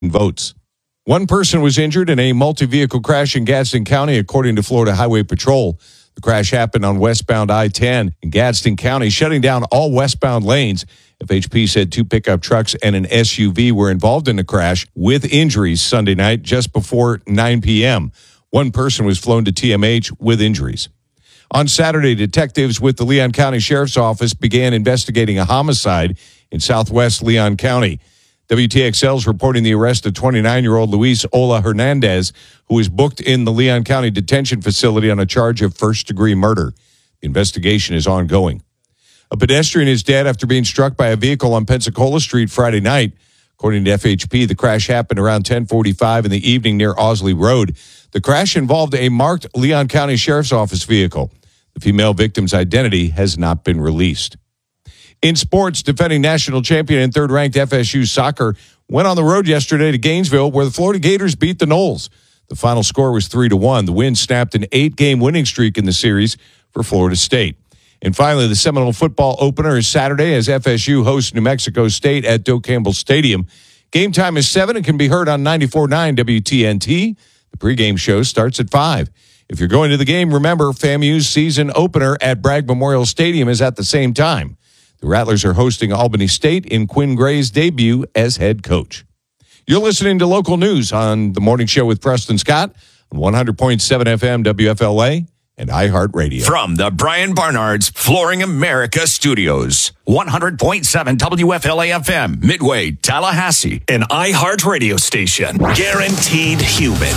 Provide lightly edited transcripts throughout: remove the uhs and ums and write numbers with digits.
votes. One person was injured in a multi-vehicle crash in Gadsden County, according to Florida Highway Patrol. The crash happened on westbound I-10 in Gadsden County, shutting down all westbound lanes. FHP said 2 pickup trucks and an SUV were involved in the crash with injuries Sunday night just before 9 p.m. One person was flown to TMH with injuries. On Saturday, detectives with the Leon County Sheriff's Office began investigating a homicide in southwest Leon County. WTXL is reporting the arrest of 29-year-old Luis Ola Hernandez, who was booked in the Leon County Detention Facility on a charge of first-degree murder. The investigation is ongoing. A pedestrian is dead after being struck by a vehicle on Pensacola Street Friday night. According to FHP, the crash happened around 10:45 in the evening near Osley Road. The crash involved a marked Leon County Sheriff's Office vehicle. The female victim's identity has not been released. In sports, defending national champion and third-ranked FSU soccer went on the road yesterday to Gainesville, where the Florida Gators beat the Noles. The final score was 3-1. The win snapped an 8-game winning streak in the series for Florida State. And finally, the Seminole football opener is Saturday as FSU hosts New Mexico State at Doak Campbell Stadium. Game time is 7 and can be heard on 94.9 WTNT. The pregame show starts at 5. If you're going to the game, remember FAMU's season opener at Bragg Memorial Stadium is at the same time. The Rattlers are hosting Albany State in Quinn Gray's debut as head coach. You're listening to local news on The Morning Show with Preston Scott on 100.7 FM WFLA and iHeartRadio. From the Brian Barnard's Flooring America Studios, 100.7 WFLA FM, Midway, Tallahassee, an iHeartRadio station. Guaranteed human.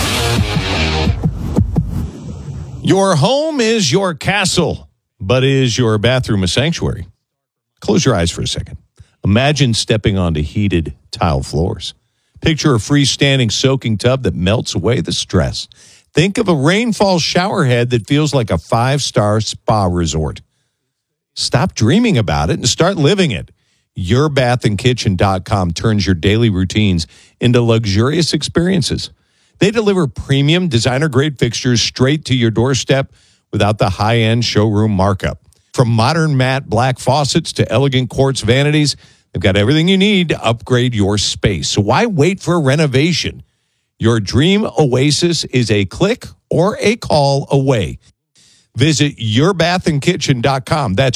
Your home is your castle, but is your bathroom a sanctuary? Close your eyes for a second. Imagine stepping onto heated tile floors. Picture a freestanding soaking tub that melts away the stress. Think of a rainfall shower head that feels like a 5-star spa resort. Stop dreaming about it and start living it. YourBathAndKitchen.com turns your daily routines into luxurious experiences. They deliver premium designer-grade fixtures straight to your doorstep without the high-end showroom markup. From modern matte black faucets to elegant quartz vanities, they've got everything you need to upgrade your space. So why wait for a renovation? Your dream oasis is a click or a call away. Visit YourBathAndKitchen.com. That's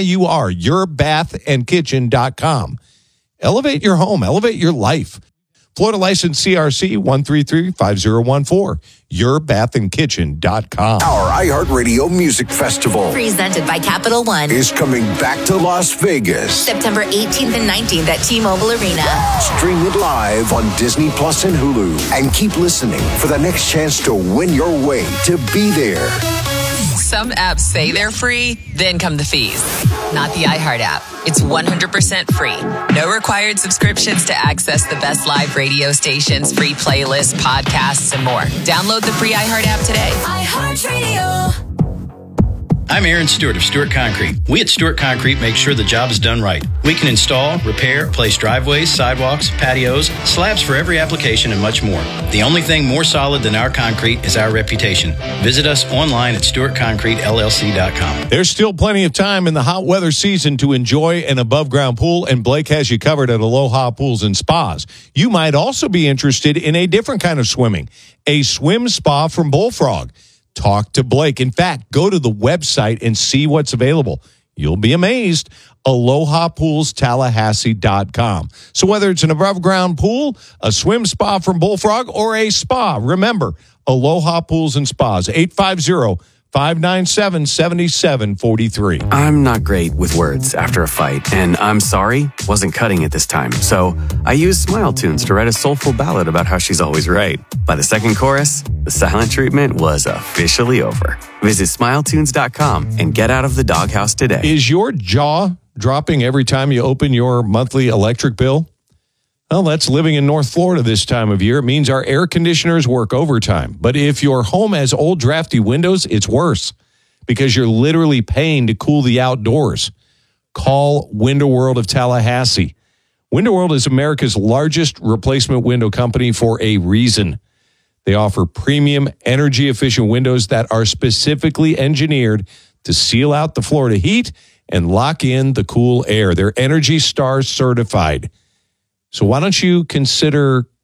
YourBathAndKitchen.com. Elevate your home. Elevate your life. Florida license CRC 1335014. YourBathAndKitchen.com. Our iHeartRadio Music Festival, presented by Capital One, is coming back to Las Vegas. September 18th and 19th at T-Mobile Arena. Stream it live on Disney Plus and Hulu. And keep listening for the next chance to win your way to be there. Some apps say they're free, then come the fees. Not the iHeart app. It's 100% free. No required subscriptions to access the best live radio stations, free playlists, podcasts, and more. Download the free iHeart app today. iHeartRadio. I'm Aaron Stewart of Stewart Concrete. We at Stewart Concrete make sure the job is done right. We can install, repair, place driveways, sidewalks, patios, slabs for every application, and much more. The only thing more solid than our concrete is our reputation. Visit us online at StewartConcreteLLC.com. There's still plenty of time in the hot weather season to enjoy an above-ground pool, and Blake has you covered at Aloha Pools and Spas. You might also be interested in a different kind of swimming, a swim spa from Bullfrog. Talk to Blake. In fact, go to the website and see what's available. You'll be amazed. AlohaPoolsTallahassee.com. So whether it's an above-ground pool, a swim spa from Bullfrog, or a spa, remember, Aloha Pools and Spas, 850-597-7743. I'm not great with words after a fight, and I'm sorry wasn't cutting it this time. So I used Smile Tunes to write a soulful ballad about how she's always right. By the second chorus, the silent treatment was officially over. Visit SmileTunes.com and get out of the doghouse today. Is your jaw dropping every time you open your monthly electric bill? Well, that's living in North Florida this time of year. It means our air conditioners work overtime. But if your home has old, drafty windows, it's worse because you're literally paying to cool the outdoors. Call Window World of Tallahassee. Window World is America's largest replacement window company for a reason. They offer premium, energy-efficient windows that are specifically engineered to seal out the Florida heat and lock in the cool air. They're Energy Star certified. So why don't you consider